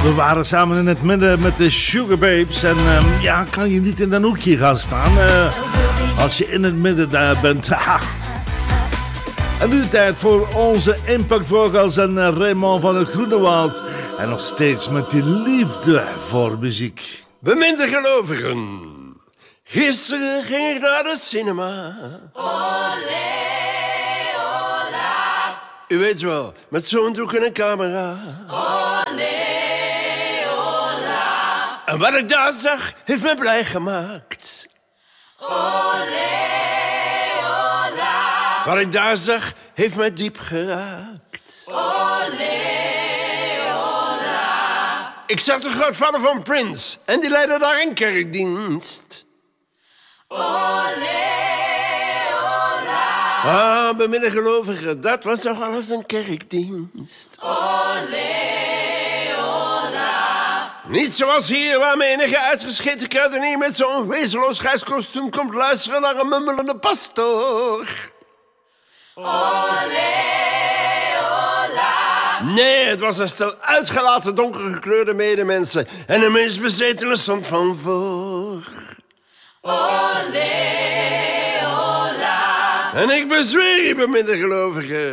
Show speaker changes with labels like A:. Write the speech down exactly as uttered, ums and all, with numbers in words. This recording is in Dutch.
A: We waren samen in het midden met de Sugar Babes. En um, ja, kan je niet in een hoekje gaan staan uh, als je in het midden daar bent. En nu tijd voor onze Impact Vocals en uh, Raymond van het Groenewoud. En nog steeds met die liefde voor muziek.
B: Beminde gelovigen, gisteren ging ik naar de cinema.
C: Olé, ola.
B: U weet wel, met zo'n doek en een camera.
C: Olé, ola.
B: En wat ik daar zag, heeft me blij gemaakt.
C: Olé, ola.
B: Wat ik daar zag, heeft mij diep geraakt.
C: Olé, ola.
B: Ik zag de grootvader van Prince en die leidde daar een kerkdienst.
C: Olé, ola.
B: Ah, beminde gelovigen, dat was toch alles een kerkdienst.
C: Olé, ola.
B: Niet zoals hier, waar menige uitgescheten kruidenier met zo'n wezenloos grijs kostuum komt luisteren naar een mummelende pastoor.
C: Olé, ola.
B: Nee, het was een stel uitgelaten donkergekleurde medemensen en de meest bezetene stond van voor.
C: Olé, ola.
B: En ik bezweer je, beminde gelovigen,